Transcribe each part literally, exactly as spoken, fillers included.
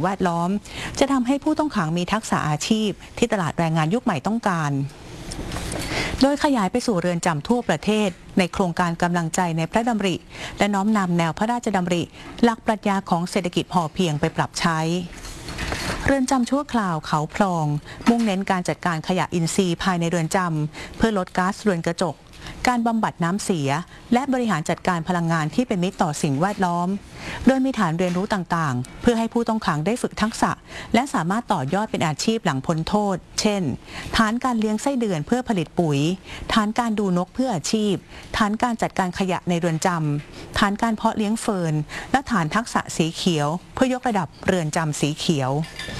แวดล้อมจะทำให้ผู้ต้องขังมีทักษะอาชีพที่ตลาดแรงงานยุคใหม่ต้องการโดยขยายไปสู่เรือนจำทั่วประเทศในโครงการกำลังใจในพระดำริและน้อมนำแนวพระราชดำริหลักปรัชญาของเศรษฐกิจพอเพียงไปปรับใช้เรือนจำชั่วคราวเขาพลองมุ่งเน้นการจัดการขยะอินทรีย์ภายในเรือนจำเพื่อลดก๊าซเรือนกระจกการบำบัดน้ำเสียและบริหารจัดการพลังงานที่เป็นมิตรต่อสิ่งแวดล้อมโดยมีฐานเรียนรู้ต่างๆเพื่อให้ผู้ต้องขังได้ฝึกทักษะและสามารถต่อยอดเป็นอาชีพหลังพ้นโทษเช่นฐานการเลี้ยงไส้เดือนเพื่อผลิตปุ๋ยฐานการดูนกเพื่ออาชีพฐานการจัดการขยะในเรือนจำฐานการเพาะเลี้ยงเฟิร์นและฐานทักษะสีเขียวเพื่อยกระดับเรือนจำสีเขียว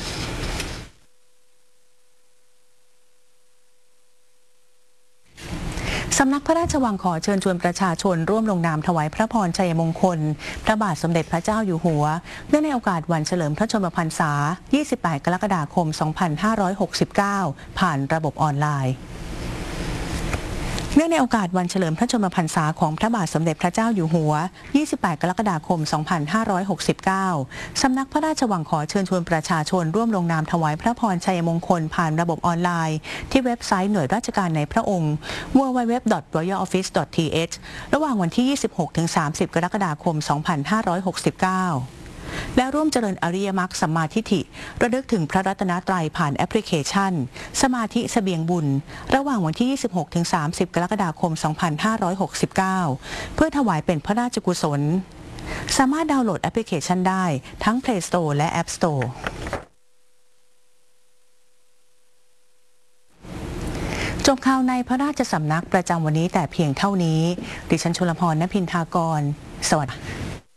สำนักพระราชวังขอเชิญชวนประชาชนร่วมลงนามถวายพระพรชัยมงคลพระบาทสมเด็จพระเจ้าอยู่หัวเนื่องในโอกาสวันเฉลิมพระชนมพรรษา ยี่สิบแปด กรกฎาคม สองพันห้าร้อยหกสิบเก้า ผ่านระบบออนไลน์เนื่องในโอกาสวันเฉลิมพระชนมพรรษาของพระบาทสมเด็จพระเจ้าอยู่หัว ยี่สิบแปด กรกฎาคม สองพันห้าร้อยหกสิบเก้า สำนักพระราชวังขอเชิญชวนประชาชนร่วมลงนามถวายพระพรชัยมงคลผ่านระบบออนไลน์ที่เว็บไซต์หน่วยราชการในพระองค์ ดับเบิลยู ดับเบิลยู ดับเบิลยู ดอท รอยัล ออฟฟิศ ดอท ที เอช ระหว่างวันที่ ยี่สิบหกถึงสามสิบ กรกฎาคม สองพันห้าร้อยหกสิบเก้าและร่วมเจริญอริยมรรคสัมมาทิฏฐิระลึกถึงพระรัตนตรัยผ่านแอปพลิเคชันสมาธิเสบียงบุญระหว่างวันที่ ยี่สิบหกถึงสามสิบ กรกฎาคม สองพันห้าร้อยหกสิบเก้า เพื่อถวายเป็นพระราชกุศลสามารถดาวน์โหลดแอปพลิเคชันได้ทั้ง Play Store และ App Store จบข่าวในพระราชสำนักประจำวันนี้แต่เพียงเท่านี้ดิฉันชลพร ณ พินทากรสวัสดี